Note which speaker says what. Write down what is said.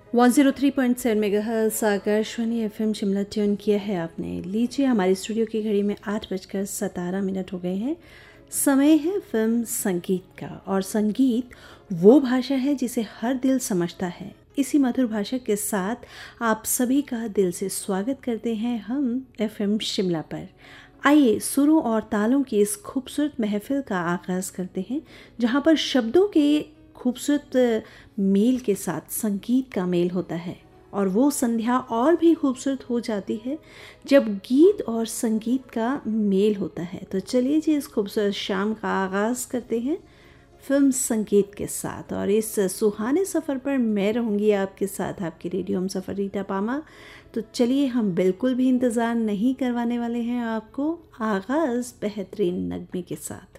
Speaker 1: 103.7 megahertz Akashvani FM Shimla tune किया है आपने। लीजिए, हमारी स्टूडियो की घड़ी में 8:17 हो गए हैं। समय है फिल्म संगीत का, और संगीत वो भाषा है जिसे हर दिल समझता है। इसी मधुर भाषा के साथ आप सभी का दिल से स्वागत करते हैं हम एफएम शिमला पर। आइए सुरों और तालों की इस खूबसूरत महफिल का आगाज़ करते हैं, जहाँ पर शब्दों के खूबसूरत मेल के साथ संगीत का मेल होता है, और वो संध्या और भी खूबसूरत हो जाती है जब गीत और संगीत का मेल होता है। तो चलिए जी, इस खूबसूरत शाम का आगाज़ करते हैं फिल्म संगीत के साथ। और इस सुहाने सफ़र पर मैं रहूँगी आपके साथ, आपकी रेडियो हम सफ़र रीटा पामा। तो चलिए, हम बिल्कुल भी इंतज़ार नहीं करवाने वाले हैं आपको, आगाज़ बेहतरीन नगमे के साथ।